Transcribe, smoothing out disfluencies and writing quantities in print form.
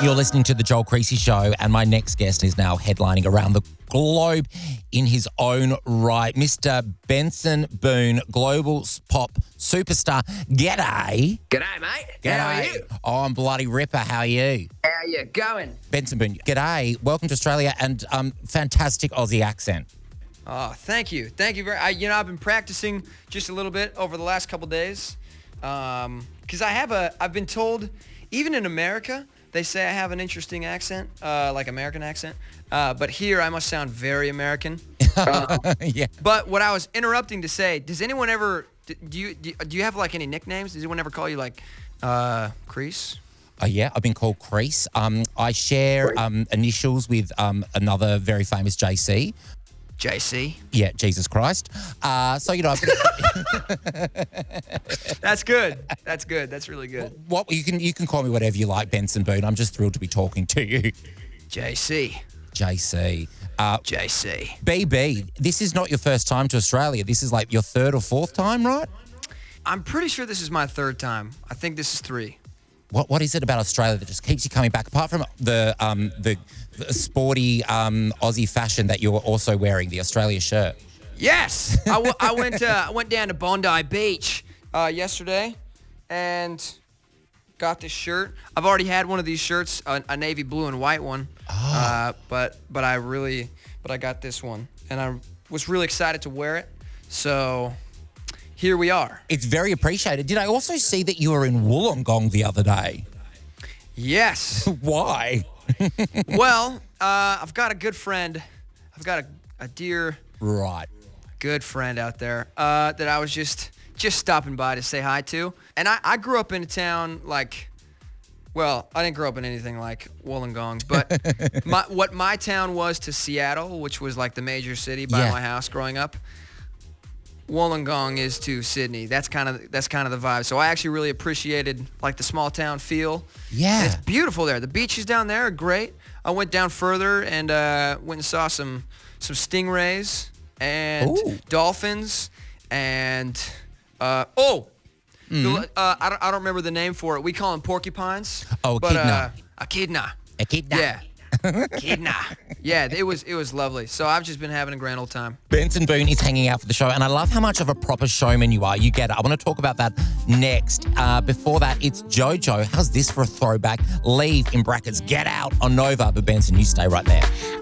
You're listening to The Joel Creasy Show, and my next guest is now headlining around the globe in his own right. Mr. Benson Boone, global pop superstar. G'day. G'day, mate. G'day. How are you? Oh, I'm bloody ripper. How are you? How you going? Benson Boone, g'day. Welcome to Australia, and fantastic Aussie accent. Oh, thank you. Thank you very I've been practicing just a little bit over the last couple days. Because I've been told, even in America, they say I have an interesting accent, like American accent. But here I must sound very American. Yeah. But what I was interrupting to say, does anyone ever, do you have like any nicknames? Does anyone ever call you like, Crease? Yeah, I've been called Crease. I share initials with another very famous JC. JC? Yeah, Jesus Christ. So, you know, That's good. That's good. That's really good. what you can call me whatever you like, Benson Boone. I'm just thrilled to be talking to you. JC. JC. JC. BB, this is not your first time to Australia. This is like your third or fourth time, right? I'm pretty sure this is my third time. I think this is 3. What is it about Australia that just keeps you coming back? Apart from the sporty Aussie fashion that you're also wearing, the Australia shirt. Yes, I went down to Bondi Beach yesterday and got this shirt. I've already had one of these shirts, a navy blue and white one. But I got this one, and I was really excited to wear it. So here we are. It's very appreciated. Did I also see that you were in Wollongong the other day? Yes. Why? Well, I've got a good friend. I've got a dear, Right. good friend out there that I was just stopping by to say hi to. And I grew up in a town like, well, I didn't grow up in anything like Wollongong, but what my town was to Seattle, which was like the major city by my house growing up, Wollongong is to Sydney. That's kind of the vibe. So I actually really appreciated like the small town feel. Yeah. And it's beautiful there. The beaches down there are great. I went down further and went and saw some stingrays and dolphins and I don't remember the name for it. We call them porcupines. Oh, echidna. Echidna. Yeah. Echidna. Yeah, it was lovely. So I've just been having a grand old time. Benson Boone is hanging out for the show, and I love how much of a proper showman you are. You get it. I want to talk about that next. Before that, it's JoJo. How's this for a throwback? Leave, in brackets, Get Out on Nova. But Benson, you stay right there.